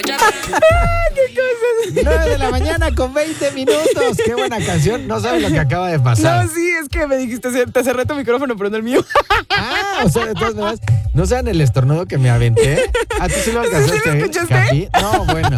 ¿Qué cosas? 9 de la mañana con 20 minutos. Qué buena canción. No sabes lo que acaba de pasar. No, sí, es que me dijiste, te cerré tu micrófono, pero no el mío. O sea, de todas maneras, ¿no saben el estornudo que me aventé? ¿A ti sí lo alcanzaste? ¿Sí lo escuchaste? Capi? No, bueno.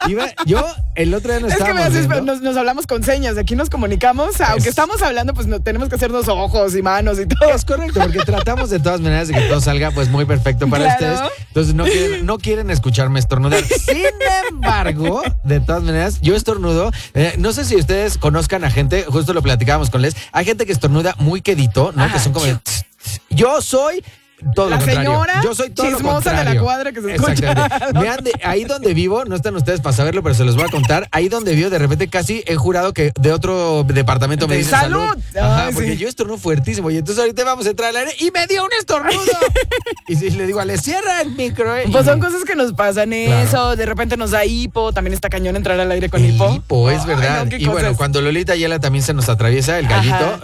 Yo el otro día no Es que estábamos viendo. nos hablamos con señas, de aquí nos comunicamos, aunque estamos hablando, pues no, tenemos que hacernos ojos y manos y todo. Es correcto, porque tratamos de todas maneras de que todo salga pues muy perfecto para Claro. ustedes. Entonces no quieren escucharme estornudar. Sin embargo, de todas maneras, yo estornudo. No sé si ustedes conozcan a gente, justo lo platicábamos con Les, hay gente que estornuda muy quedito, ¿no? Ajá. Que son como de... Yo soy... todo La lo contrario. señora Yo soy todo lo chismosa de la contrario. cuadra que se escucha. Exactamente. Vean, ahí donde vivo, no están ustedes para saberlo, pero se los voy a contar. Ahí donde vivo, de repente casi he jurado que de otro departamento me De dicen salud. salud. Ajá, Ay, porque sí. yo estornudo fuertísimo. Y entonces ahorita vamos a entrar al aire y me dio un estornudo. Y si le digo, le cierra el micro. Pues son cosas que nos pasan, Claro. eso, de repente nos da hipo, también está cañón entrar al aire con El hipo. hipo, es Ay, verdad. no, qué Y bueno, cosas. cuando Lolita Ayala también se nos atraviesa el gallito.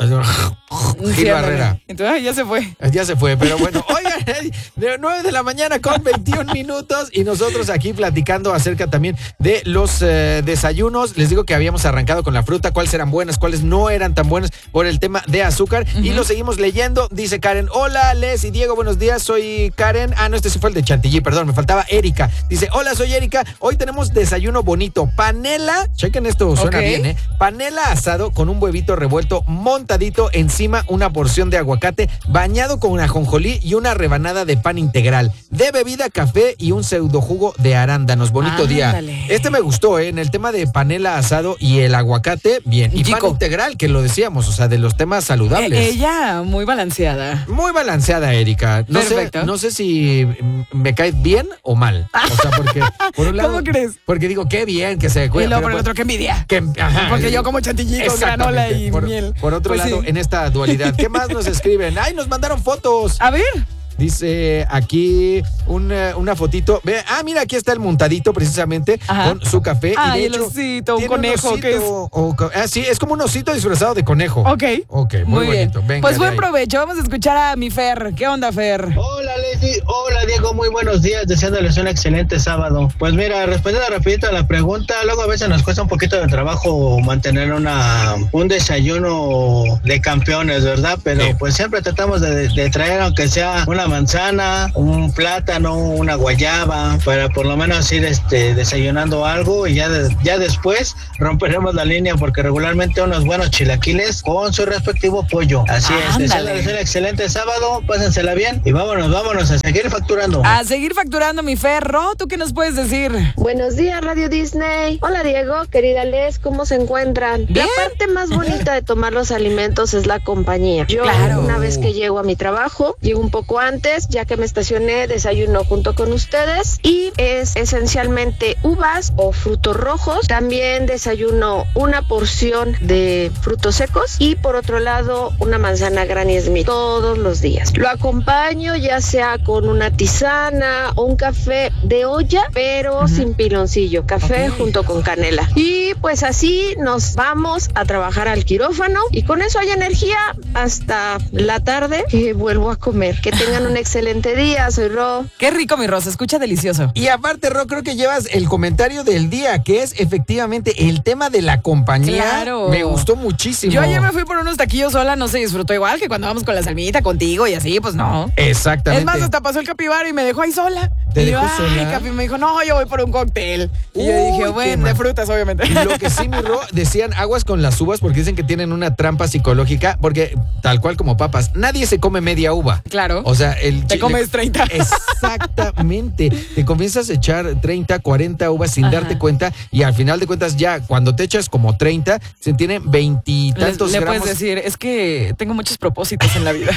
Sí, Gil ándale. Barrera. Entonces, ay, ya se fue. Ya se fue, pero bueno, oigan, de 9 de la mañana con 21 minutos y nosotros aquí platicando acerca también de los desayunos. Les digo que habíamos arrancado con la fruta, cuáles eran buenas, cuáles no eran tan buenas por el tema de azúcar. Y lo seguimos leyendo. Dice Karen, hola Les y Diego, buenos días, soy Karen. Ah, no, este sí fue el de Chantilly, perdón, me faltaba Erika. Dice, hola, soy Erika, hoy tenemos desayuno bonito. Panela, chequen esto, suena Ok. bien, panela asado con un huevito revuelto montadito encima, una porción de aguacate bañado con ajonjolí y una rebanada de pan integral. De bebida, café y un pseudo jugo de arándanos. Bonito día. Ándale. Este me gustó, en el tema de panela asado y el aguacate, bien. Y pan Chico. integral, que lo decíamos, o sea, de los temas saludables. Ella, muy balanceada. Muy balanceada, Erika. Perfecto. No sé si me cae bien o mal. O sea, porque por un lado. ¿Cómo crees? Porque digo, qué bien que se cuida. Y luego pero por el otro, qué envidia. ajá. Porque yo como chantilly con granola y Exactamente. miel. Por otro Pues lado, sí. en esta dualidad, ¿qué más nos escriben? ¡Ay, nos mandaron fotos! A ver. Dice aquí una fotito. Ve, mira, aquí está el montadito precisamente Ajá. con su café. Ah, y de el hecho, osito, un tiene conejo, ¿qué es? sí, es como un osito disfrazado de conejo. Ok. Ok, muy bien. bonito. Venga, Pues de buen ahí. provecho. Vamos a escuchar a mi Fer. ¿Qué onda, Fer? Hola Leslie, hola Diego, muy buenos días, deseándoles un excelente sábado. Pues mira, respondiendo rapidito a la pregunta, luego a veces nos cuesta un poquito de trabajo mantener un desayuno de campeones, ¿verdad? Pero Sí. pues siempre tratamos de traer, aunque sea una manzana, un plátano, una guayaba, para por lo menos ir desayunando algo y ya después romperemos la línea porque regularmente unos buenos chilaquiles con su respectivo pollo. Así es, Ándale. deseándoles un excelente sábado, pásensela bien y vámonos a seguir facturando. A seguir facturando, mi Ferro. ¿Tú qué nos puedes decir? Buenos días, Radio Disney. Hola, Diego, querida Les, ¿cómo se encuentran? Bien. La parte más bonita de tomar los alimentos es la compañía. Yo, Claro. una vez que llego a mi trabajo, llego un poco antes, ya que me estacioné, desayuno junto con ustedes y es esencialmente uvas o frutos rojos. También desayuno una porción de frutos secos y por otro lado una manzana Granny Smith todos los días. Lo acompaño ya sea con una tisana o un café de olla, pero sin piloncillo, café Ok. junto con canela. Y pues así nos vamos a trabajar al quirófano y con eso hay energía hasta la tarde que vuelvo a comer. Que tengan un excelente día, soy Ro. Qué rico, mi Rosa. Escucha delicioso. Y aparte, Ro, creo que llevas el comentario del día, que es efectivamente el tema de la compañía. Claro. Me gustó muchísimo. Yo ayer me fui por unos taquillos sola, no se disfrutó igual que cuando vamos con la Salmita, contigo y así, pues no. Exactamente. Es más, hasta pasó el capibaro y me dejó ahí sola. ¿Te Y yo, dejó sola? Ay, Capi me dijo, no, yo voy por un cóctel. Y yo Uy, dije, qué bueno, mal. de frutas, obviamente. Lo que sí, mi Ro, decían aguas con las uvas porque dicen que tienen una trampa psicológica, porque tal cual como papas, nadie se come media uva. Claro. O sea, el Te chile- comes 30. Exactamente. Te comienzas a echar 30, 40 uvas sin Ajá. darte cuenta y al final de cuentas ya cuando te echas como 30, se tienen veintitantos Le gramos. puedes decir, es que tengo muchos propósitos en la vida.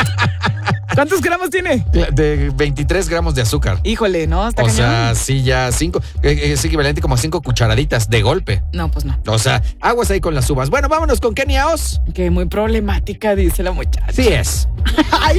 ¿Cuántos gramos tiene? De 23 gramos de azúcar. Híjole, ¿no? Está O cañón. sea, sí, ya 5. Es equivalente como a 5 cucharaditas de golpe. No, pues no. O sea, aguas ahí con las uvas. Bueno, vámonos con Kenia Oz. Que muy problemática, dice la muchacha. Sí es. Ay,